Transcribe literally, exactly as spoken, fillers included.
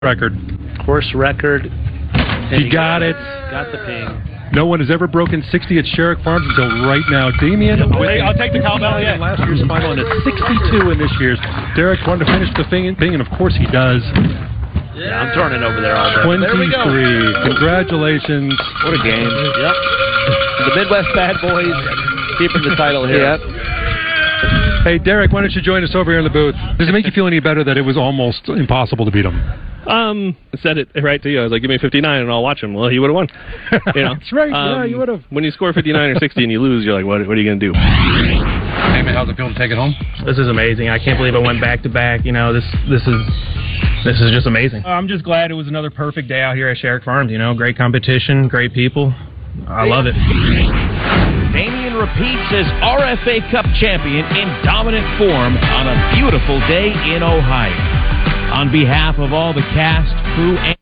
record. Course record. He, he got, got it. Got the ping. No one has ever broken sixty at Sherrick Farms until right now. Damien, I'll, take, I'll take the cowbell, yeah. In last year's final and a sixty-two in this year's. Derek wanted to finish the thing, thing, and of course he does. Yeah, I'm turning over there all day. twenty-three. Congratulations. What a game. Yep. The Midwest Bad Boys keeping the title here. Yep. Hey, Derek, why don't you join us over here in the booth? Does it make you feel any better that it was almost impossible to beat him? Um, I said it right to you. I was like, give me fifty-nine and I'll watch him. Well, he would have won. You know? That's right. Um, yeah, you would have. When you score fifty-nine or sixty and you lose, you're like, what, what are you going to do? Hey, man, how's it feel to take it home? This is amazing. I can't believe I went back to back. You know, this this is this is just amazing. I'm just glad it was another perfect day out here at Sherrick Farms. You know, great competition, great people. I love it. Damien repeats as R F A Cup champion in dominant form on a beautiful day in Ohio. On behalf of all the cast, crew, and